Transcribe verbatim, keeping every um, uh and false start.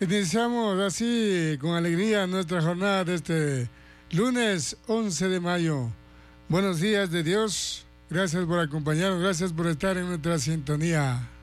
Iniciamos así con alegría nuestra jornada de este lunes once de mayo. Buenos días de Dios. Gracias por acompañarnos, gracias por estar en nuestra sintonía.